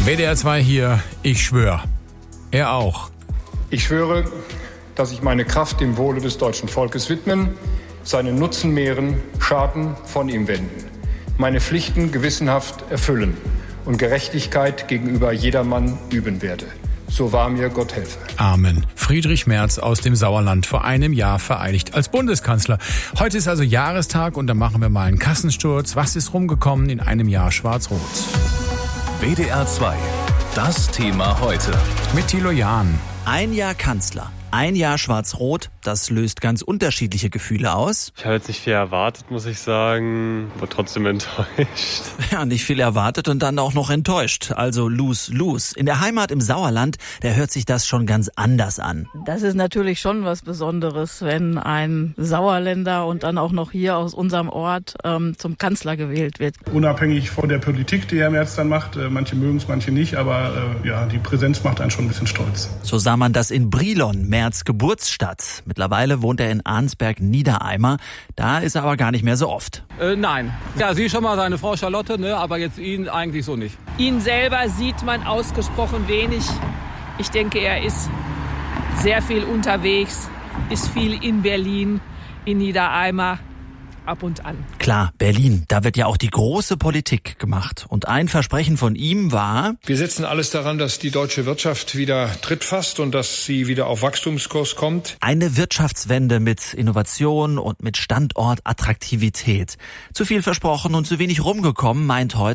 WDR 2 hier, ich schwöre. Er auch. Ich schwöre, dass ich meine Kraft dem Wohle des deutschen Volkes widmen, seinen Nutzen mehren, Schaden von ihm wenden, meine Pflichten gewissenhaft erfüllen und Gerechtigkeit gegenüber jedermann üben werde. So wahr mir Gott helfe. Amen. Friedrich Merz aus dem Sauerland, vor einem Jahr vereidigt als Bundeskanzler. Heute ist also Jahrestag und da machen wir mal einen Kassensturz. Was ist rumgekommen in einem Jahr Schwarz-Rot? WDR 2, das Thema heute. Mit Thilo Jahn. Ein Jahr Kanzler, ein Jahr Schwarz-Rot, das löst ganz unterschiedliche Gefühle aus. Ich habe jetzt nicht viel erwartet, muss ich sagen, aber trotzdem enttäuscht. Ja, nicht viel erwartet und dann auch noch enttäuscht. Also lose. In der Heimat im Sauerland, da hört sich das schon ganz anders an. Das ist natürlich schon was Besonderes, wenn ein Sauerländer und dann auch noch hier aus unserem Ort zum Kanzler gewählt wird. Unabhängig von der Politik, die Herr Merz dann macht, manche mögen es, manche nicht, aber die Präsenz macht einen schon ein bisschen stolz. So sah man das in Brilon, Merz Geburtsstadt. Mittlerweile wohnt er in Arnsberg-Niedereimer. Da ist er aber gar nicht mehr so oft. Nein. Ja, sie schon mal seine Frau Charlotte, ne? Aber jetzt ihn eigentlich so nicht. Ihn selber sieht man ausgesprochen wenig. Ich denke, er ist sehr viel unterwegs, ist viel in Berlin, in Niedereimer. Ab und an. Klar, Berlin, da wird ja auch die große Politik gemacht. Und ein Versprechen von ihm war: Wir setzen alles daran, dass die deutsche Wirtschaft wieder Tritt fasst und dass sie wieder auf Wachstumskurs kommt. Eine Wirtschaftswende mit Innovation und mit Standortattraktivität. Zu viel versprochen und zu wenig rumgekommen, meint heute